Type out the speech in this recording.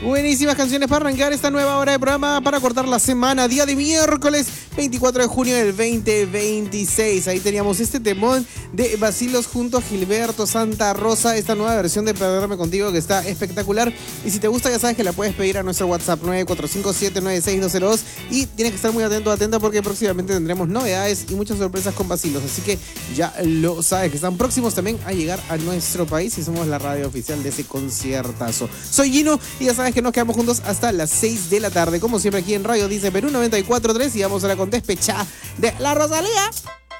Buenísimas canciones para arrancar esta nueva hora de programa, para cortar la semana, día de miércoles 24 de junio del 2026. Ahí teníamos este temón de Bacilos junto a Gilberto Santa Rosa, esta nueva versión de Perderme Contigo que está espectacular. Y si te gusta, ya sabes que la puedes pedir a nuestro WhatsApp 945796202 y tienes que estar muy atenta porque próximamente tendremos novedades y muchas sorpresas con Bacilos. Así que ya lo sabes, que están próximos también a llegar a nuestro país y somos la radio oficial de ese conciertazo. Soy Gino y ya sabes que nos quedamos juntos hasta las 6 de la tarde, como siempre aquí en Radio Dice Perú 94.3, y vamos ahora con Despechá de la Rosalía.